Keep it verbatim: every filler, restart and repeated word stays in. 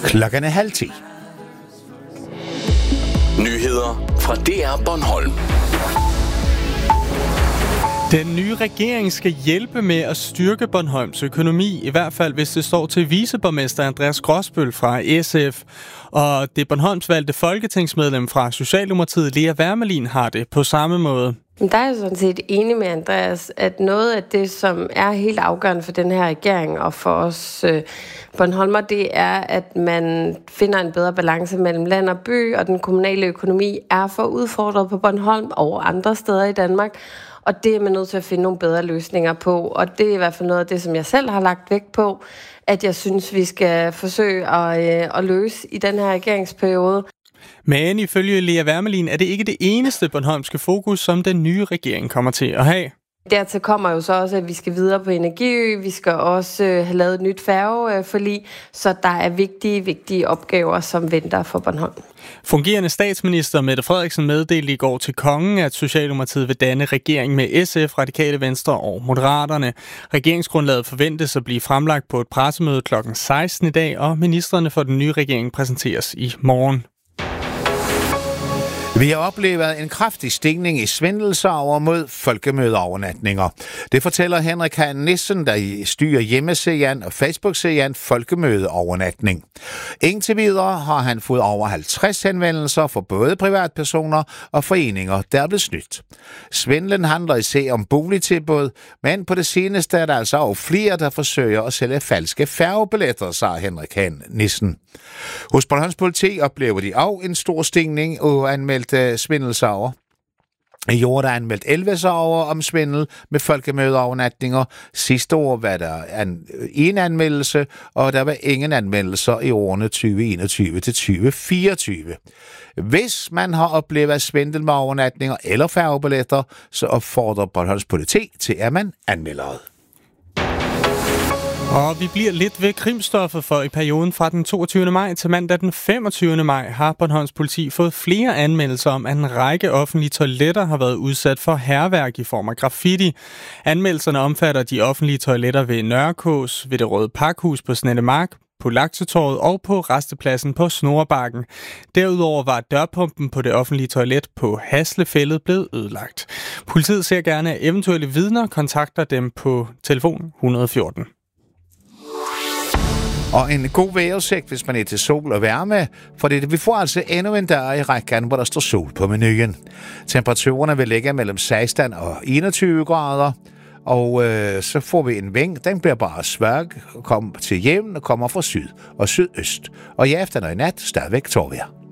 Klokken er halv ti. Nyheder fra D R Bornholm. Den nye regering skal hjælpe med at styrke Bornholms økonomi, i hvert fald hvis det står til viceborgmester Andreas Gråsbøl fra S F. Og det Bornholms valgte folketingsmedlem fra Socialdemokratiet, Lea Wermelin, har det på samme måde. Der er jeg sådan set enig med Andreas, at noget af det, som er helt afgørende for den her regering og for os øh, Bornholmer, det er, at man finder en bedre balance mellem land og by, og den kommunale økonomi er for udfordret på Bornholm og andre steder i Danmark. Og det er man nødt til at finde nogle bedre løsninger på. Og det er i hvert fald noget af det, som jeg selv har lagt vægt på, at jeg synes, vi skal forsøge at, øh, at løse i den her regeringsperiode. Men ifølge Lea Wermelin er det ikke det eneste bornholmske fokus, som den nye regering kommer til at have. Dertil kommer jo så også, at vi skal videre på Energiø. Vi skal også øh, have lavet et nyt færgeforlig, så der er vigtige, vigtige opgaver, som venter for Bornholm. Fungerende statsminister Mette Frederiksen meddelte i går til kongen, at Socialdemokratiet vil danne regering med S F, Radikale Venstre og Moderaterne. Regeringsgrundlaget forventes at blive fremlagt på et pressemøde klokken seksten i dag, og ministrene for den nye regering præsenteres i morgen. Vi har oplevet en kraftig stigning i svindelsager mod folkemødeovernatninger. Det fortæller Henrik Hahn Nissen, der styrer hjemmesiden og Facebook-siden Folkemødeovernatning. Indtil videre har han fået over halvtreds henvendelser for både privatpersoner og foreninger, der er blevet snydt. Svindlen handler især om boligtilbud, men på det seneste er der altså også flere, der forsøger at sælge falske færgebilletter, sagde Henrik Hahn Nissen. Hos Bornholms politi oplever de også en stor stigning og anmeldte svindelsager. I år er der anmeldt elleve sager om svindel med folkemødeovernatninger. Sidste år var der en, en anmeldelse, og der var ingen anmeldelser i årene tyve enogtyve til tyve fireogtyve. Hvis man har oplevet svindel med overnatninger eller færgebilletter, så opfordrer Bornholms politi til, at man anmelder det. Og vi bliver lidt ved krimstoffet, for i perioden fra den toogtyvende maj til mandag den femogtyvende maj har Bornholms politi fået flere anmeldelser om, at en række offentlige toiletter har været udsat for hærværk i form af graffiti. Anmeldelserne omfatter de offentlige toiletter ved Nørrekås, ved det Røde Pakhus på Snettemark, på Laksetorvet og på Rastepladsen på Snorebakken. Derudover var dørpumpen på det offentlige toilet på Haslefældet blevet ødelagt. Politiet ser gerne, at eventuelle vidner kontakter dem på telefon et hundrede og fjorten. Og en god vejrudsigt, hvis man er til sol og varme, for det, vi får altså endnu en dag i rækken, hvor der står sol på menuen. Temperaturerne vil ligge mellem seksten og enogtyve grader, og øh, så får vi en vind, den bliver bare svag, kommer til hjem og kommer fra syd og sydøst. Og i aften og i nat stadigvæk tårvejr.